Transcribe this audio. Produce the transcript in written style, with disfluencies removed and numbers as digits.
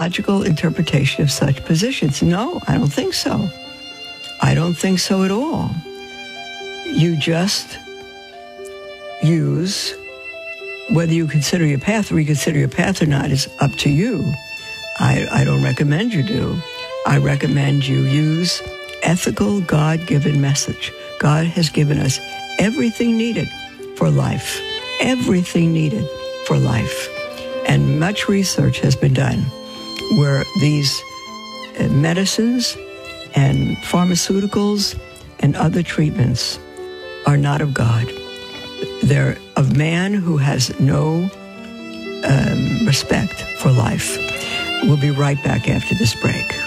logical interpretation of such positions. No, I don't think so. I don't think so at all. You just use, whether you consider your path or reconsider your path or not is up to you. I don't recommend you do. I recommend you use ethical, God-given message. God has given us everything needed for life. Everything needed for life. And much research has been done where these medicines and pharmaceuticals and other treatments are not of God. They're of man who has no respect for life. We'll be right back after this break.